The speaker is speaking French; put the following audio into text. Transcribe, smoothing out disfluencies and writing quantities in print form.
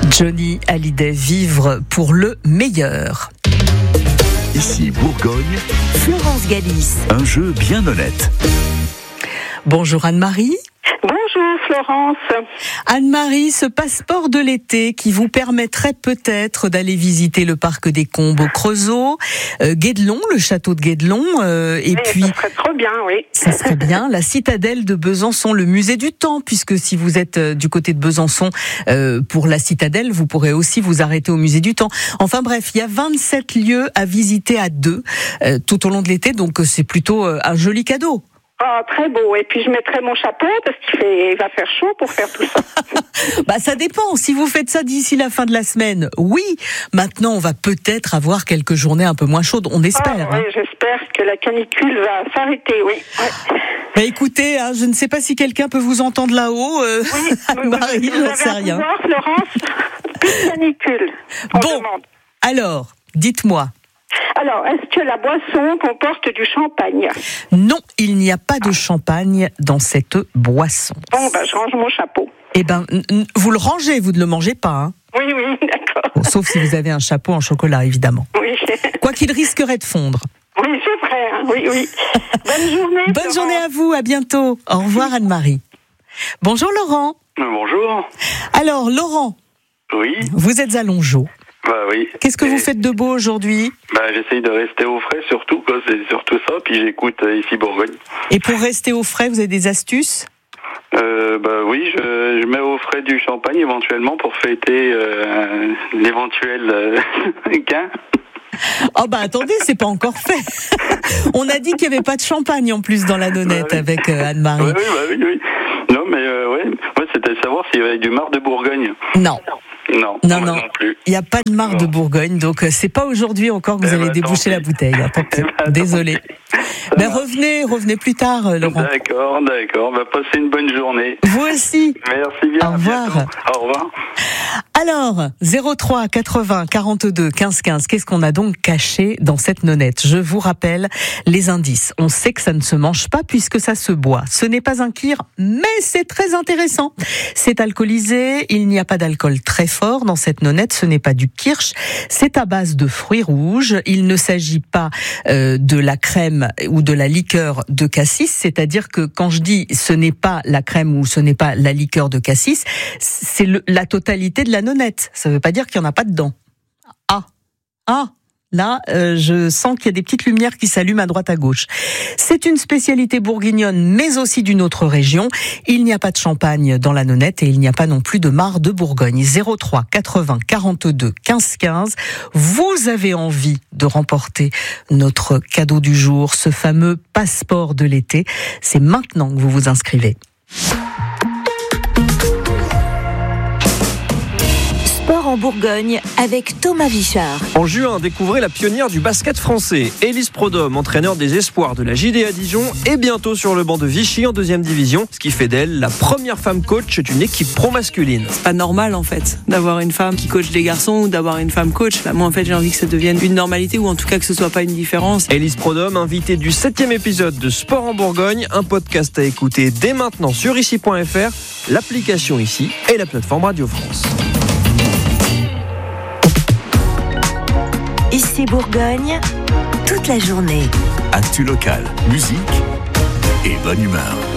Johnny Hallyday, vivre pour le meilleur. Ici Bourgogne, Florence Galis. Un jeu bien honnête. Bonjour Anne-Marie. Bonjour Florence. Anne-Marie, ce passeport de l'été qui vous permettrait peut-être d'aller visiter le parc des Combes au Creusot, Guédelon, le château de Guédelon, et puis... Ça serait trop bien, oui. Ça serait bien. La citadelle de Besançon, le musée du temps, puisque si vous êtes du côté de Besançon pour la citadelle, vous pourrez aussi vous arrêter au musée du temps. Enfin bref, il y a 27 lieux à visiter à deux tout au long de l'été, donc c'est plutôt un joli cadeau. Ah, très beau. Et puis je mettrai mon chapeau parce qu'il va faire chaud pour faire tout ça. Bah ça dépend. Si vous faites ça d'ici la fin de la semaine, oui. Maintenant, on va peut-être avoir quelques journées un peu moins chaudes. On espère. Oui, j'espère que la canicule va s'arrêter. Oui. Ouais. Bah écoutez, je ne sais pas si quelqu'un peut vous entendre là-haut. Oui, Marie, vous j'en sais rien. Pouvoir, Florence, plus de canicule. Bon, alors, dites-moi. Alors, est-ce que la boisson comporte du champagne ? Non, il n'y a pas de champagne dans cette boisson. Bon, je range mon chapeau. Eh ben, vous le rangez, vous ne le mangez pas, hein ? Oui, d'accord. Bon, sauf si vous avez un chapeau en chocolat, évidemment. Oui. Quoi qu'il risquerait de fondre. Oui, c'est vrai, hein. Oui. Bonne journée. Bonne journée à vous, à bientôt. Au revoir Anne-Marie. Bonjour Laurent. Bonjour. Alors Laurent. Oui. Vous êtes à Longeau. Bah oui. Qu'est-ce que vous faites de beau aujourd'hui ? J'essaye de rester au frais surtout, quoi. C'est surtout ça, puis j'écoute ici Bourgogne. Et pour rester au frais, vous avez des astuces ? Oui, je mets au frais du champagne éventuellement pour fêter l'éventuel gain. Oh attendez, c'est pas encore fait. On a dit qu'il n'y avait pas de champagne en plus dans la nonnette avec Anne-Marie. Oui. Non, mais moi c'était savoir s'il y avait du marc de Bourgogne. Non. Non plus. Il n'y a pas de marc de Bourgogne, donc c'est pas aujourd'hui encore que vous allez déboucher la bouteille. Désolé. Mais revenez plus tard, Laurent. D'accord. Passez une bonne journée. Vous aussi. Merci bien. Au revoir. Au revoir. Alors, 03 80 42 15 15, qu'est-ce qu'on a donc caché dans cette nonnette ? Je vous rappelle les indices. On sait que ça ne se mange pas puisque ça se boit. Ce n'est pas un kir, mais c'est très intéressant. C'est alcoolisé, il n'y a pas d'alcool très fort dans cette nonnette, ce n'est pas du kirsch, c'est à base de fruits rouges. Il ne s'agit pas de la crème ou de la liqueur de cassis, c'est-à-dire que quand je dis ce n'est pas la crème ou ce n'est pas la liqueur de cassis, c'est la totalité de la nonnette. Ça ne veut pas dire qu'il n'y en a pas dedans. Là, je sens qu'il y a des petites lumières qui s'allument à droite à gauche. C'est une spécialité bourguignonne, mais aussi d'une autre région. Il n'y a pas de champagne dans la nonnette et il n'y a pas non plus de marc de Bourgogne. 03 80 42 15 15. Vous avez envie de remporter notre cadeau du jour, ce fameux passeport de l'été. C'est maintenant que vous vous inscrivez. En Bourgogne avec Thomas Vichard. En juin, découvrez la pionnière du basket français, Élise Prodhomme, entraîneur des espoirs de la JDA Dijon et bientôt sur le banc de Vichy en 2e division, ce qui fait d'elle la première femme coach d'une équipe pro masculine. C'est pas normal en fait d'avoir une femme qui coach des garçons ou d'avoir une femme coach. Moi en fait j'ai envie que ça devienne une normalité ou en tout cas que ce soit pas une différence. Élise Prodhomme, invitée du 7e épisode de Sport en Bourgogne, un podcast à écouter dès maintenant sur ici.fr, l'application Ici et la plateforme Radio France. Ici Bourgogne, toute la journée. Actu local, musique et bonne humeur.